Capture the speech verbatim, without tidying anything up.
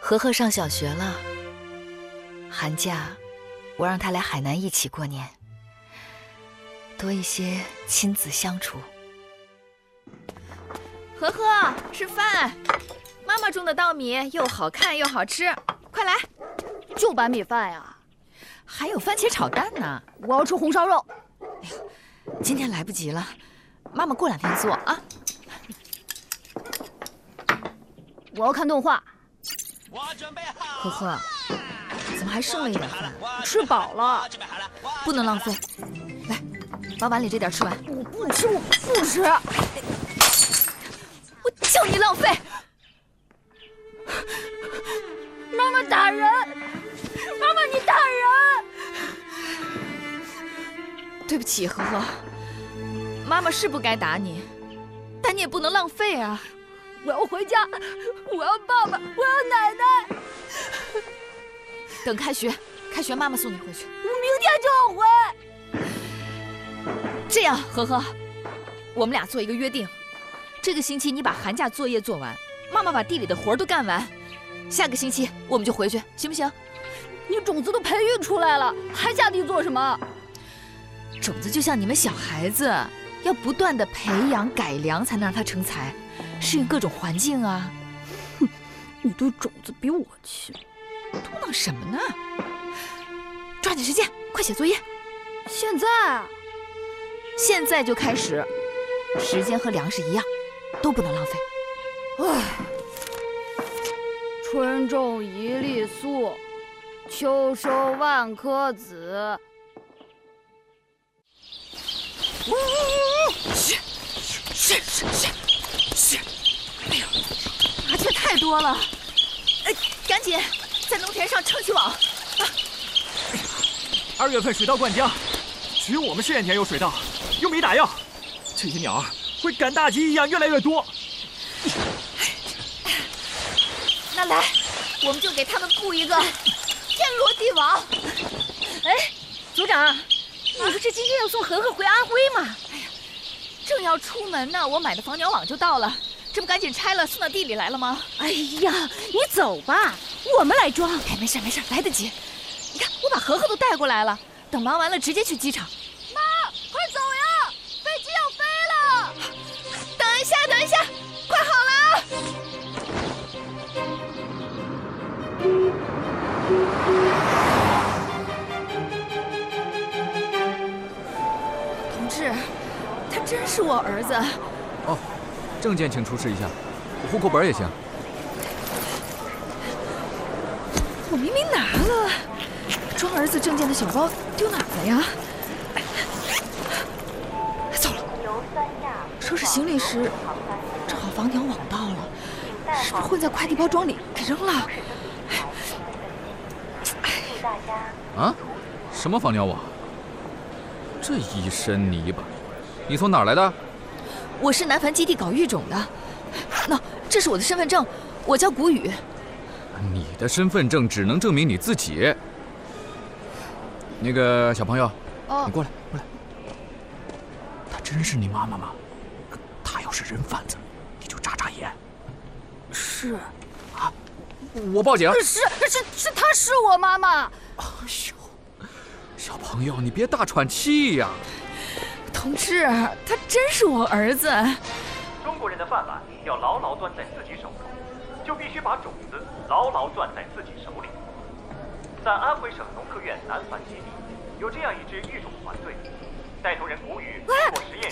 和和上小学了，寒假我让他来海南一起过年，多一些亲子相处。 和和，吃饭！妈妈种的稻米又好看又好吃，快来！ 就白米饭呀？ 还有番茄炒蛋呢。 我要吃红烧肉。 哎呀，今天来不及了，妈妈过两天做啊。 我要看动画。 和和，怎么还剩了一点饭？ 吃饱了， 不能浪费。来，把碗里这点吃完。 我不吃，我不吃。 我叫你浪费！ 妈妈打人！妈妈你打人！ 对不起，和和，妈妈是不该打你，但你也不能浪费啊。 我要回家，我要爸爸，我要奶奶。 等开学，开学妈妈送你回去。 我明天就要回。 这样，和和，我们俩做一个约定，这个星期你把寒假作业做完，妈妈把地里的活都干完，下个星期我们就回去，行不行？ 你种子都培育出来了，还下地做什么？ 种子就像你们小孩子，要不断的培养改良，才能让它成才，适应各种环境啊。 哼，你对种子比我亲。 嘟囔什么呢？抓紧时间，快写作业。 现在啊？ 现在就开始，时间和粮食一样，都不能浪费。 唉，春种一粒粟，秋收万颗子。 是是是是是！哎呦，麻雀太多了！哎，赶紧在农田上撑起网！啊！ 二月份水稻灌浆，只有我们试验田有水稻，又没打药，这些鸟儿会赶大集一样越来越多。 那来，我们就给他们布一个天罗地网。 哎，组长，你不是今天要送和和回安徽吗？ 哎呀，正要出门呢，我买的防鸟网就到了，这不赶紧拆了送到地里来了吗？ 哎呀，你走吧，我们来装。 哎，没事没事，来得及。你看，我把和和都带过来了，等忙完了直接去机场。 妈，快走呀，飞机要飞了！ 等一下，等一下，快好了！同志，他真是我儿子。 哦，证件请出示一下，户口本也行。 我明明拿了，装儿子证件的小包丢哪儿了呀？糟了，收拾行李时正好防鸟网到了，是不是混在快递包装里给扔了？ 啊？什么防鸟网？这一身泥巴，你从哪儿来的？ 我是南繁基地搞育种的。那这是我的身份证，我叫谷雨。 你的身份证只能证明你自己。那个小朋友， 哦， 你过来，过来。她真是你妈妈吗？她要是人贩子，你就眨眨眼。 是啊，我报警。 是是是，她是我妈妈。 哎呦，小朋友，你别大喘气呀。 同志，他真是我儿子。 中国人的饭碗要牢牢攥在自己手中，就必须把种子牢牢攥在自己手里。在安徽省农科院南繁基地，有这样一支育种团队，带头人谷雨做实验。